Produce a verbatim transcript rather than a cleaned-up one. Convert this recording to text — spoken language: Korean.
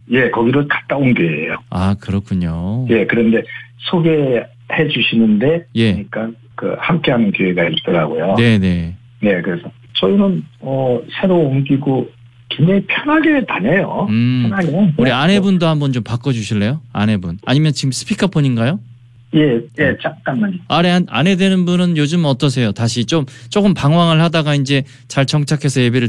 예, 거기를 갔다 온 교회예요. 아, 그렇군요. 예, 그런데 소개해 주시는데, 예. 그러니까 그 함께하는 교회가 있더라고요. 네네. 네, 그래서 저희는 어 새로 옮기고 굉장히 편하게 다녀요. 음, 편하게. 우리 아내분도 한번 좀 바꿔주실래요? 아내분. 아니면 지금 스피커폰인가요? 예, 예, 잠깐만요. 아내, 아내 되는 분은 요즘 어떠세요? 다시 좀, 조금 방황을 하다가 이제 잘 정착해서 예배를